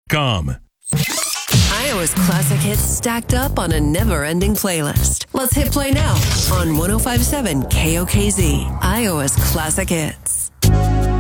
Iowa's classic hits stacked up on a never-ending playlist. Let's hit play now on 105.7 KOKZ, Iowa's classic hits.